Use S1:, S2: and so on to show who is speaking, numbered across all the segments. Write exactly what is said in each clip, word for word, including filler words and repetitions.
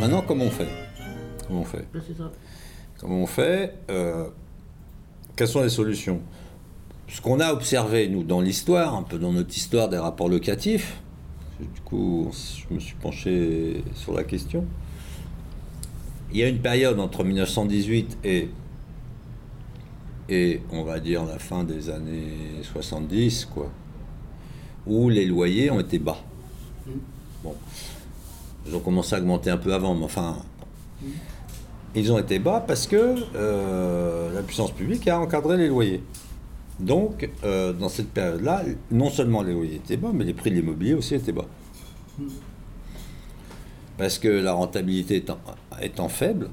S1: Maintenant, comment on fait Comment on fait
S2: Ben, c'est ça.
S1: Comment on fait euh, Quelles sont les solutions? Ce qu'on a observé, nous, dans l'histoire, un peu dans notre histoire des rapports locatifs, du coup, je me suis penché sur la question. Il y a une période entre mille neuf cent dix-huit et, et on va dire, la fin des années soixante-dix, quoi, où les loyers ont été bas. Mmh. Bon. Ils ont commencé à augmenter un peu avant, mais enfin... Mmh. Ils ont été bas parce que euh, la puissance publique a encadré les loyers. Donc, euh, dans cette période-là, non seulement les loyers étaient bas, mais les prix de l'immobilier aussi étaient bas. Mmh. Parce que la rentabilité étant, étant faible,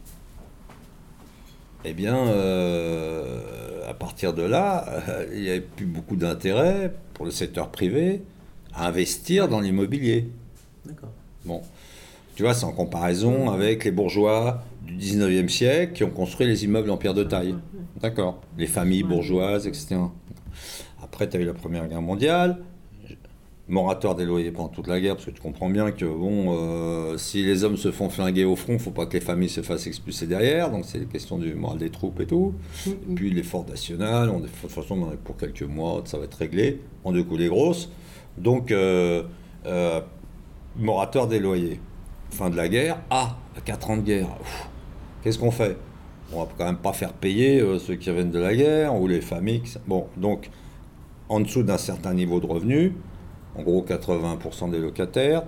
S1: eh bien, euh, à partir de là, euh, il n'y avait plus beaucoup d'intérêt pour le secteur privé à investir dans l'immobilier.
S2: D'accord.
S1: Bon, tu vois, c'est en comparaison avec les bourgeois du dix-neuvième siècle qui ont construit les immeubles en pierre de taille. D'accord. Les familles bourgeoises, et cetera. Après, tu as eu la Première Guerre mondiale, moratoire des loyers pendant toute la guerre, parce que tu comprends bien que, bon, euh, si les hommes se font flinguer au front, il ne faut pas que les familles se fassent expulser derrière, donc c'est la question du moral des troupes et tout. Et puis l'effort national, on, de toute façon, pour quelques mois, ça va être réglé, on deux coups les grosses. Donc, euh, euh, moratoire des loyers. Fin de la guerre, ah, quatre ans de guerre, ouf, qu'est-ce qu'on fait? On va quand même pas faire payer euh, ceux qui reviennent de la guerre, ou les familles. Qui... Bon, donc, en dessous d'un certain niveau de revenus, en gros quatre-vingts pour cent des locataires,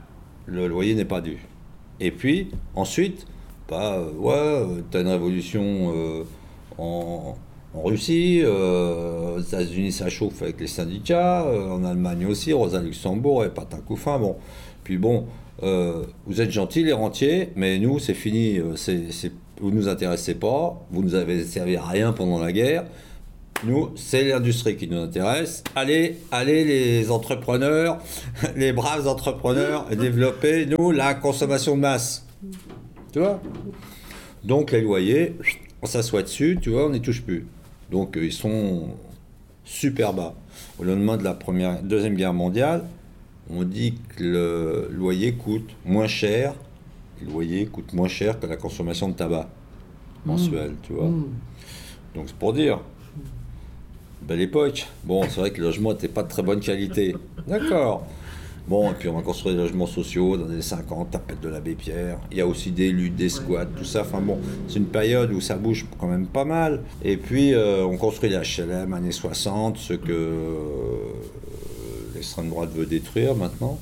S1: le loyer n'est pas dû. Et puis, ensuite, bah, euh, ouais, t'as une révolution euh, en, en Russie, euh, aux États-Unis ça chauffe avec les syndicats, euh, en Allemagne aussi, Rosa Luxembourg et patin couffin, bon. Puis bon, euh, vous êtes gentils les rentiers, mais nous c'est fini, euh, c'est, c'est, vous ne nous intéressez pas, vous nous avez servi à rien pendant la guerre. Nous, c'est l'industrie qui nous intéresse. Allez, allez les entrepreneurs, les braves entrepreneurs, développer, nous, la consommation de masse. Tu vois? Donc, les loyers, on s'assoit dessus, tu vois, on n'y touche plus. Donc, ils sont super bas. Au lendemain de la première, Deuxième Guerre mondiale, on dit que le loyer coûte moins cher, le loyer coûte moins cher que la consommation de tabac mensuelle, tu vois. Donc, c'est pour dire... Belle époque. Bon, c'est vrai que le logement n'était pas de très bonne qualité. D'accord. Bon, et puis on a construit des logements sociaux dans les années cinquante, Tapette de l'Abbé Pierre. Il y a aussi des luttes, des squats, tout ça. Enfin bon, c'est une période où ça bouge quand même pas mal. Et puis, euh, on construit les H L M, années soixante, ce que euh, l'extrême droite veut détruire maintenant.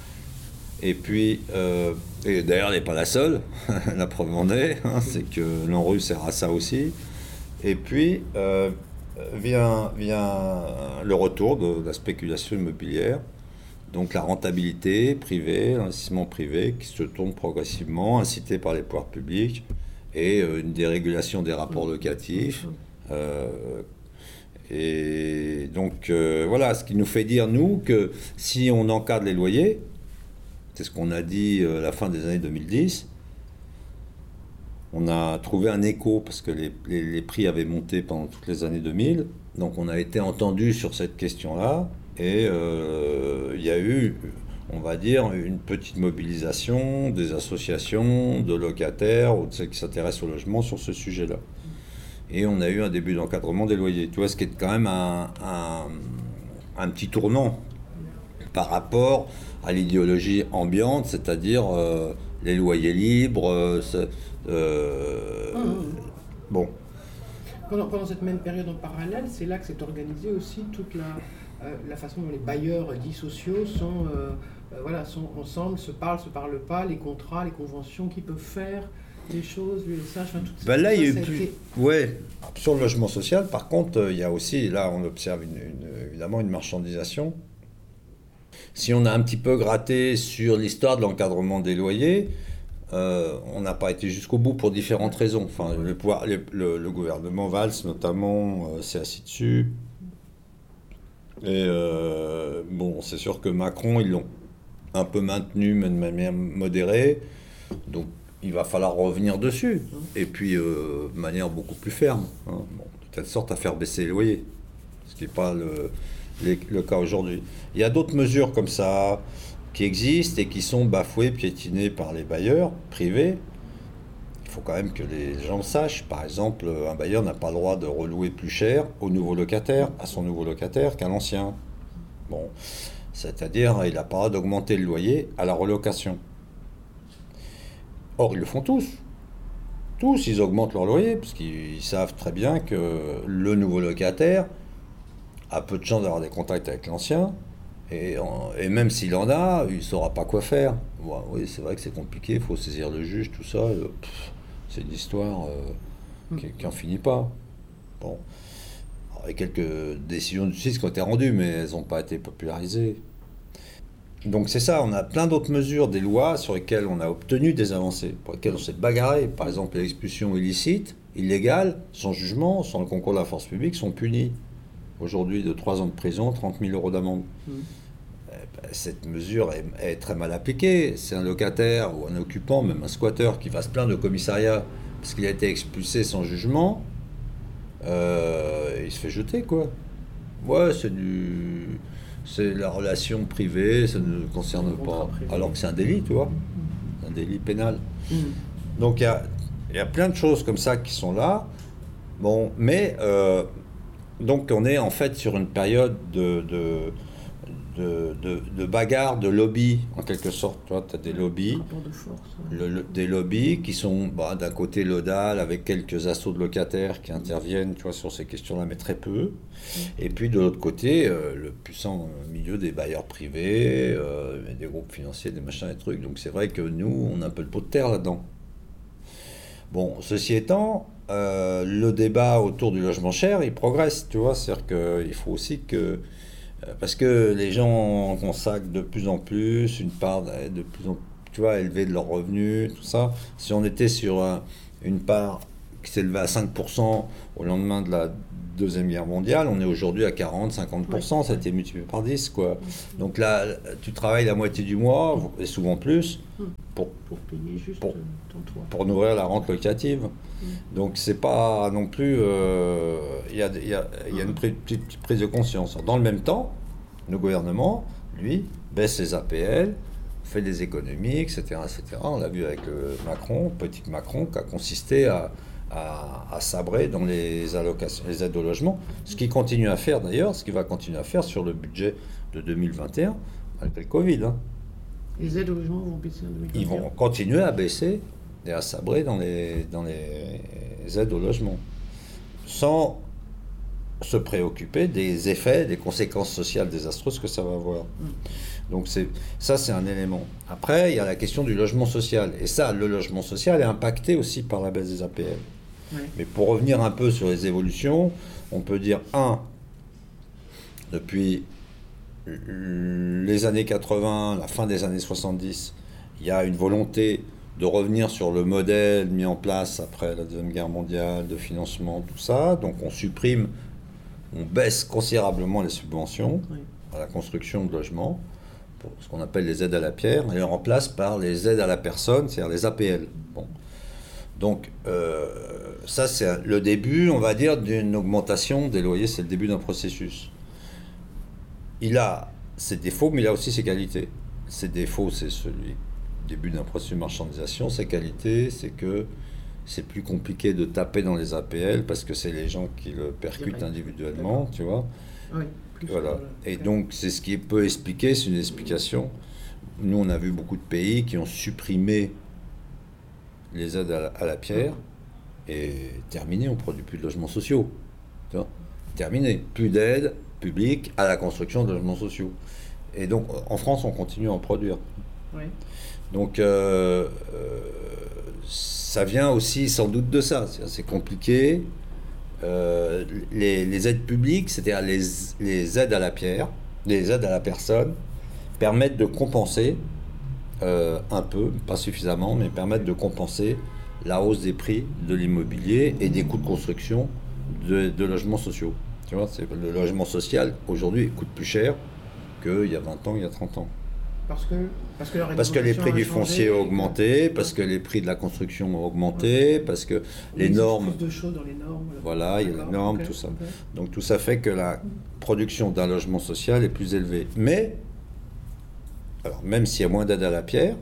S1: Et puis, euh, et d'ailleurs, elle n'est pas la seule. La preuve en est, hein, c'est que l'ANRU sert à ça aussi. Et puis... Euh, Vient, vient le retour de la spéculation immobilière, donc la rentabilité privée, l'investissement privé qui se tourne progressivement, incité par les pouvoirs publics, et une dérégulation des rapports locatifs. Euh, et donc euh, voilà, ce qui nous fait dire, nous, que si on encadre les loyers, c'est ce qu'on a dit à la fin des années deux mille dix, on a trouvé un écho parce que les, les, les prix avaient monté pendant toutes les années deux mille. Donc on a été entendu sur cette question-là. Et euh, il y a eu, on va dire, une petite mobilisation des associations, de locataires ou de ceux qui s'intéressent au logement sur ce sujet-là. Et on a eu un début d'encadrement des loyers. Tu vois, ce qui est quand même un, un, un petit tournant par rapport à l'idéologie ambiante, c'est-à-dire euh, les loyers libres. Euh, Euh, mmh. Bon.
S2: Pendant, pendant cette même période en parallèle, c'est là que s'est organisée aussi toute la, euh, la façon dont les bailleurs dits sociaux sont, euh, euh, voilà, sont ensemble, se parlent, se parlent pas, les contrats, les conventions, qui peuvent faire des choses, l'U S H, enfin, tout
S1: ben
S2: ça.
S1: Là,
S2: ça,
S1: il y a eu
S2: ça
S1: plus...
S2: été...
S1: Ouais, sur le logement social, par contre, il y a aussi, là, on observe une, une, évidemment une marchandisation. Si on a un petit peu gratté sur l'histoire de l'encadrement des loyers, Euh, on n'a pas été jusqu'au bout pour différentes raisons. Enfin, le, pouvoir, le, le, le gouvernement Valls, notamment, euh, s'est assis dessus. Et euh, bon, c'est sûr que Macron, ils l'ont un peu maintenu, mais de manière modérée. Donc, il va falloir revenir dessus. Et puis, euh, de manière beaucoup plus ferme. Hein, bon, de telle sorte à faire baisser les loyers. Ce qui n'est pas le, les, le cas aujourd'hui. Il y a d'autres mesures comme ça qui existent et qui sont bafoués, piétinés par les bailleurs privés. Il faut quand même que les gens sachent. Par exemple, un bailleur n'a pas le droit de relouer plus cher au nouveau locataire, à son nouveau locataire qu'à l'ancien. Bon, c'est-à-dire, il n'a pas le droit d'augmenter le loyer à la relocation. Or, ils le font tous. Tous, ils augmentent leur loyer, parce qu'ils savent très bien que le nouveau locataire a peu de chances d'avoir des contacts avec l'ancien, et, et même s'il en a, il ne saura pas quoi faire. Bon, oui, c'est vrai que c'est compliqué, il faut saisir le juge, tout ça. Pff, c'est une histoire euh, qui n'en finit pas. Bon. Alors, il y a quelques décisions de justice qui ont été rendues, mais elles n'ont pas été popularisées. Donc c'est ça, on a plein d'autres mesures, des lois sur lesquelles on a obtenu des avancées, pour lesquelles on s'est bagarré. Par exemple, les expulsions illicites, illégales, sans jugement, sans le concours de la force publique, sont punies. Aujourd'hui, de trois ans de prison, trente mille euros d'amende. Mmh. Cette mesure est, est très mal appliquée. C'est un locataire ou un occupant, même un squatteur, qui va se plaindre au commissariat parce qu'il a été expulsé sans jugement, euh, il se fait jeter, quoi. Ouais, c'est du... c'est la relation privée, ça ne concerne pas. Alors que c'est un délit, tu vois. Un délit pénal. Mmh. Donc il y a, y a plein de choses comme ça qui sont là. Bon, mais euh, donc on est en fait sur une période de, de, de, de, de bagarre, de lobby, en quelque sorte. Tu vois, tu as des lobbies,
S2: de force, ouais.
S1: le, le, des lobbies qui sont bah, d'un côté Lodal, avec quelques assauts de locataires qui interviennent, tu vois, sur ces questions-là, mais très peu. Et puis de l'autre côté, euh, le puissant milieu des bailleurs privés, euh, des groupes financiers, des machins, des trucs. Donc c'est vrai que nous, on a un peu de pot de terre là-dedans. Bon, ceci étant, euh, le débat autour du logement cher, il progresse, tu vois. C'est-à-dire qu'il faut aussi que... Parce que les gens consacrent de plus en plus une part de plus en plus, tu vois, élevée de leurs revenus, tout ça. Si on était sur un, une part qui s'élevait à cinq pour cent au lendemain de la Deuxième Guerre mondiale, on est aujourd'hui à quarante à cinquante pour cent, ouais. Ça a été multiplié par dix, quoi. Donc là, tu travailles la moitié du mois, et souvent plus, pour,
S2: pour payer juste
S1: pour,
S2: ton toit.
S1: Pour nourrir la rente locative. Mmh. Donc c'est pas non plus... Il euh, y, a, y, a, y a une petite, petite prise de conscience. Dans le même temps, le gouvernement, lui, baisse les A P L, fait des économies, et cetera, et cetera. On l'a vu avec le Macron, petit Macron, qui a consisté à... À, à sabrer dans les allocations, les aides au logement, ce qu'il continue à faire d'ailleurs, ce qu'il va continuer à faire sur le budget de deux mille vingt et un, malgré le Covid. Hein.
S2: Les aides au logement vont baisser en deux mille vingt et un.
S1: Ils vont continuer à baisser et à sabrer dans les, dans les aides au logement, sans se préoccuper des effets, des conséquences sociales désastreuses que ça va avoir. Mmh. Donc c'est, ça, c'est un élément. Après, il y a la question du logement social. Et ça, le logement social est impacté aussi par la baisse des A P L. Oui. Mais pour revenir un peu sur les évolutions, on peut dire, un, depuis les années quatre-vingts, la fin des années soixante-dix, il y a une volonté de revenir sur le modèle mis en place après la Deuxième Guerre mondiale, de financement, tout ça. Donc on supprime, on baisse considérablement les subventions oui. à la construction de logements, pour ce qu'on appelle les aides à la pierre, et les remplace par les aides à la personne, c'est-à-dire les A P L. Bon. Donc euh, ça c'est le début, on va dire, d'une augmentation des loyers, c'est le début d'un processus. Il a ses défauts, mais il a aussi ses qualités. Ses défauts, c'est celui début d'un processus de marchandisation. Ses qualités, c'est que c'est plus compliqué de taper dans les A P L parce que c'est les gens qui le percutent individuellement, tu vois. Oui, plus voilà. Et donc, c'est ce qui peut expliquer, c'est une explication. Nous, on a vu beaucoup de pays qui ont supprimé les aides à la, à la pierre et terminé, on ne produit plus de logements sociaux. Tu vois, terminé. Plus d'aides publiques à la construction de logements sociaux. Et donc, en France, on continue à en produire. Oui. Donc, euh, euh, ça vient aussi sans doute de ça. C'est, c'est compliqué. Euh, les, les aides publiques, c'est-à-dire les, les aides à la pierre, les aides à la personne, permettent de compenser euh, un peu, pas suffisamment, mais permettent de compenser la hausse des prix de l'immobilier et des coûts de construction de, de logements sociaux. Tu vois, c'est, le logement social, aujourd'hui, coûte plus cher qu'il y a vingt ans, il y a trente ans.
S2: Parce que, parce que,
S1: parce que les prix du foncier ont augmenté, parce que les prix de la construction ont augmenté, parce que les normes...
S2: Il y a plus de choses dans les normes.
S1: Voilà, il y a les normes, okay, tout ça. Okay. Donc tout ça fait que la production d'un logement social est plus élevée. Mais, Alors, même s'il y a moins d'aide à la pierre,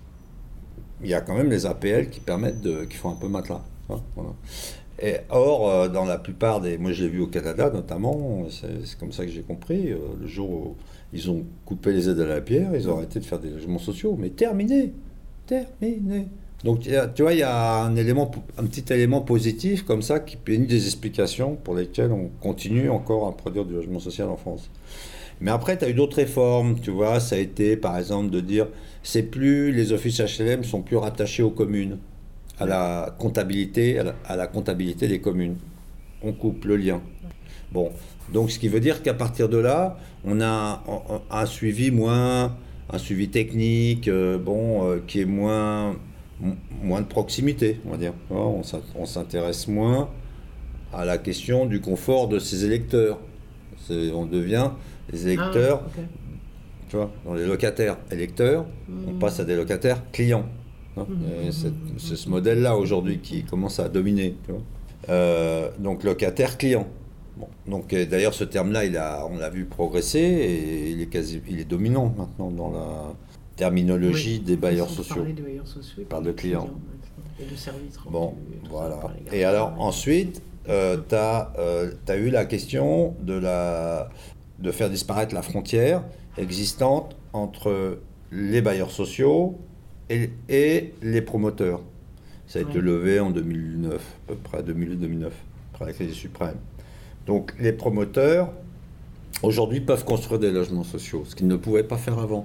S1: il y a quand même les A P L qui permettent de, qui font un peu matelas. Hein, voilà. Et or, euh, dans la plupart des... Moi, je l'ai vu au Canada, notamment, c'est, c'est comme ça que j'ai compris, euh, le jour où ils ont coupé les aides à la pierre, ils ont arrêté de faire des logements sociaux. Mais terminé. Terminé. Donc, tu vois, il y a un, élément, un petit élément positif comme ça qui est une des explications pour lesquelles on continue encore à produire du logement social en France. Mais après, tu as eu d'autres réformes, tu vois, ça a été, par exemple, de dire, c'est plus, les offices H L M sont plus rattachés aux communes, à la comptabilité, à la, à la comptabilité des communes. On coupe le lien. Bon, donc ce qui veut dire qu'à partir de là, on a un, un suivi moins, un suivi technique, euh, bon, euh, qui est moins, m- moins de proximité, on va dire. On, on s'intéresse moins à la question du confort de ses électeurs. C'est, on devient les électeurs, ah, okay. Tu vois, dans les locataires électeurs, mmh. on passe à des locataires clients. Hein, mmh. c'est, c'est ce modèle-là aujourd'hui qui commence à dominer. Tu vois. Euh, donc locataire client. Bon, donc d'ailleurs ce terme-là, il a, on l'a vu progresser et il est quasi, il est dominant maintenant dans la terminologie oui, des bailleurs sociaux.
S2: Des bailleurs sociaux.
S1: Par de clients.
S2: Et de services rendus.
S1: Bon, voilà. Et alors ensuite, euh, tu as euh, eu la question de la de faire disparaître la frontière existante entre les bailleurs sociaux et, et les promoteurs. Ça a été ouais. levé en deux mille neuf, à peu près deux mille huit deux mille neuf, après la crise suprême. Donc les promoteurs, aujourd'hui, peuvent construire des logements sociaux, ce qu'ils ne pouvaient pas faire avant.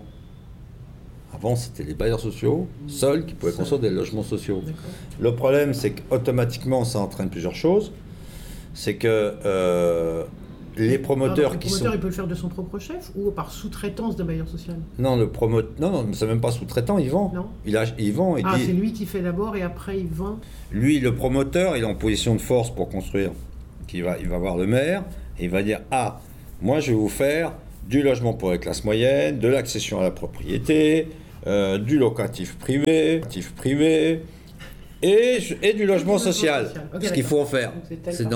S1: Avant, c'était les bailleurs sociaux seuls qui pouvaient Seul. construire des logements sociaux. D'accord. Le problème, c'est qu'automatiquement, ça entraîne plusieurs choses. C'est que euh, les promoteurs
S2: Alors,
S1: qui
S2: le promoteur,
S1: sont...
S2: il peut le faire de son propre chef ou par sous-traitance d'un bailleur social ?
S1: Non, le promoteur... Non, non, c'est même pas sous-traitant, il vend.
S2: Non.
S1: Il, a... il vend. Il
S2: ah,
S1: dit...
S2: c'est lui qui fait d'abord et après il vend ?
S1: Lui, le promoteur, il est en position de force pour construire. Il va, il va voir le maire et il va dire « Ah, moi, je vais vous faire du logement pour les classes moyennes, de l'accession à la propriété, euh, du locatif privé, locatif privé et, et du logement social. Okay, » Ce qu'il faut en faire. C'est